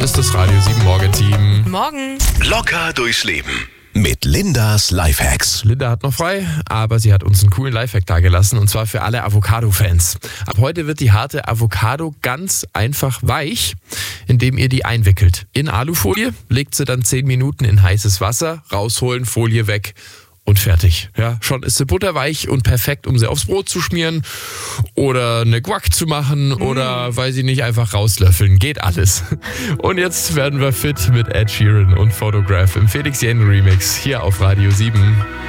Ist das Radio 7 Morgenteam. Morgen. Locker durchs Leben mit Lindas Lifehacks. Linda hat noch frei, aber sie hat uns einen coolen Lifehack dagelassen, und zwar für alle Avocado-Fans. Ab heute wird die harte Avocado ganz einfach weich, indem ihr die einwickelt. In Alufolie, legt sie dann 10 Minuten in heißes Wasser, rausholen, Folie weg und fertig. Ja, schon ist sie butterweich und perfekt, um sie aufs Brot zu schmieren oder eine Guac zu machen oder, weiß ich nicht, einfach rauslöffeln. Geht alles. Und jetzt werden wir fit mit Ed Sheeran und Photograph im Felix Jen Remix hier auf Radio 7.